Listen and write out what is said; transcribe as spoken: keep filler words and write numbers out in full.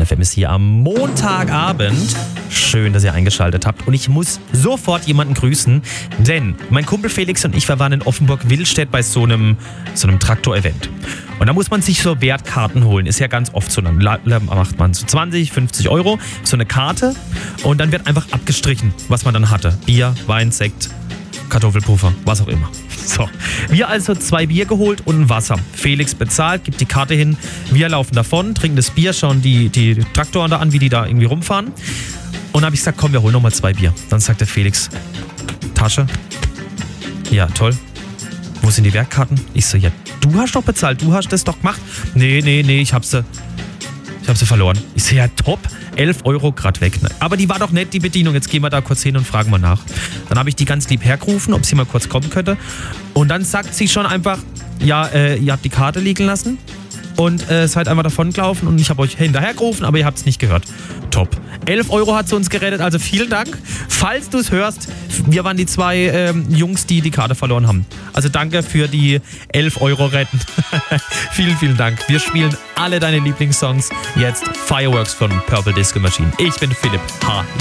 F M ist hier am Montagabend. Schön, dass ihr eingeschaltet habt. Und ich muss sofort jemanden grüßen, denn mein Kumpel Felix und ich, wir waren in Offenburg-Willstedt bei so einem, so einem Traktor-Event. Und da muss man sich so Wertkarten holen. Ist ja ganz oft so. Dann macht man so zwanzig, fünfzig Euro, so eine Karte. Und dann wird einfach abgestrichen, was man dann hatte. Bier, Wein, Sekt, Kartoffelpuffer, was auch immer. So, wir also zwei Bier geholt und ein Wasser. Felix bezahlt, gibt die Karte hin. Wir laufen davon, trinken das Bier, schauen die, die Traktoren da an, wie die da irgendwie rumfahren. Und dann habe ich gesagt, komm, wir holen nochmal zwei Bier. Dann sagt der Felix, Tasche? Ja, toll. Wo sind die Wertkarten? Ich so, ja, du hast doch bezahlt, du hast das doch gemacht. Nee, nee, nee, ich hab sie, ich hab sie verloren. Ich so, ja, top. elf Euro grad weg. Aber die war doch nett, die Bedienung. Jetzt gehen wir da kurz hin und fragen mal nach. Dann habe ich die ganz lieb hergerufen, ob sie mal kurz kommen könnte. Und dann sagt sie schon einfach, ja, äh, ihr habt die Karte liegen lassen und äh, seid einfach davon gelaufen und ich habe euch hinterhergerufen, aber ihr habt es nicht gehört. Top. elf Euro hat sie uns gerettet, also vielen Dank. Falls du es hörst, wir waren die zwei ähm, Jungs, die die Karte verloren haben. Also danke für die elf Euro retten. Vielen, vielen Dank. Wir spielen alle deine Lieblingssongs. Jetzt Fireworks von Purple Disco Machine. Ich bin Philipp H.